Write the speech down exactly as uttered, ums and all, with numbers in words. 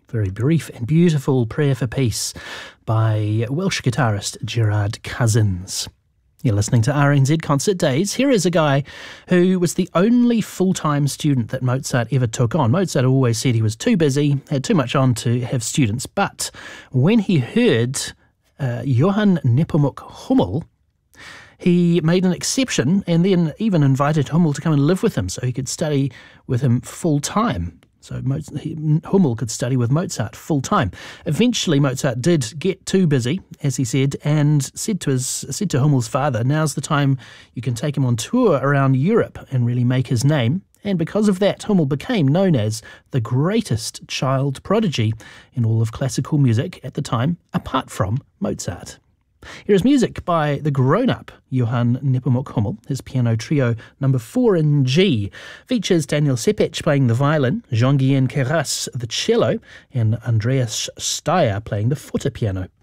Very brief and beautiful Prayer for Peace by Welsh guitarist Gerard Cousins. You're listening to R N Z Concert Days. Here is a guy who was the only full-time student that Mozart ever took on. Mozart always said he was too busy, had too much on to have students. But when he heard uh, Johann Nepomuk Hummel, he made an exception and then even invited Hummel to come and live with him so he could study with him full-time. So Mozart, he, Hummel could study with Mozart full-time. Eventually, Mozart did get too busy, as he said, and said to his said to Hummel's father, now's the time you can take him on tour around Europe and really make his name. And because of that, Hummel became known as the greatest child prodigy in all of classical music at the time, apart from Mozart. Here is music by the grown-up Johann Nepomuk Hummel. His piano trio number four in G features Daniel Sepech playing the violin, Jean-Guyen Queyras the cello, and Andreas Steyer playing the fortepiano.